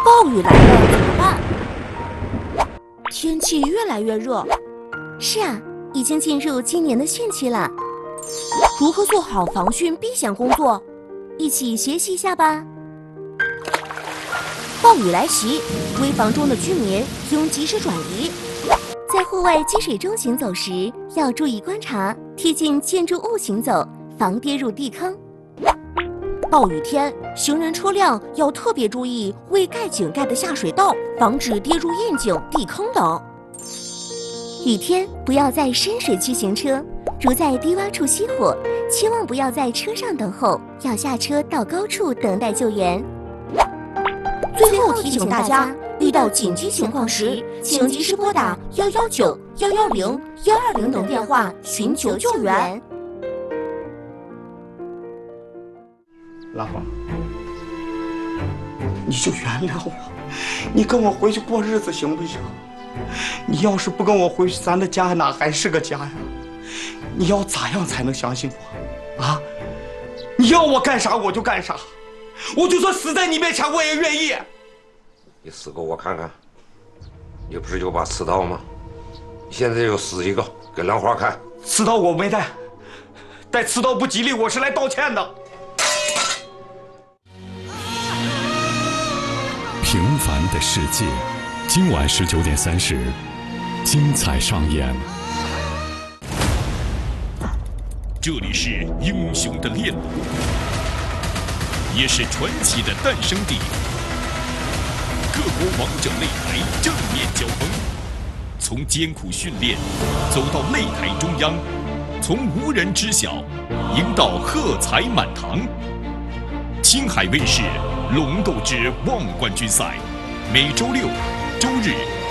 暴雨来了怎么办？天气越来越热。 是啊，已经进入今年的汛期了。 如何做好防汛避险工作？ 一起学习一下吧。 暴雨来袭，危房中的居民应及时转移。 在户外积水中行走时，要注意观察，贴近建筑物行走，防跌入地坑。 暴雨天，行人车辆要特别注意未盖井盖的下水道，防止跌入窨井、地坑等。 雨天不要在深水区行车，如在低洼处熄火，千万不要在车上等候，要下车到高处等待救援。 最后提醒大家，遇到紧急情况时，请及时拨打119、110、120等电话寻求救援。 兰花，你就原谅我，你跟我回去过日子行不行？你要是不跟我回去，咱的家哪还是个家呀？你要咋样才能相信我？啊？你要我干啥我就干啥，我就算死在你面前我也愿意。 你死给我看看，你不是有把刺刀吗？你现在又死一个给兰花看。 刺刀我没带，带刺刀不吉利，我是来道歉的。 平凡的世界，今晚19点30，精彩上演。 这里是英雄的炼炉，也是传奇的诞生地。各国王者擂台正面交锋，从艰苦训练走到擂台中央，从无人知晓赢到喝彩满堂。青海卫视《龙斗之望冠军赛》，每周六、周日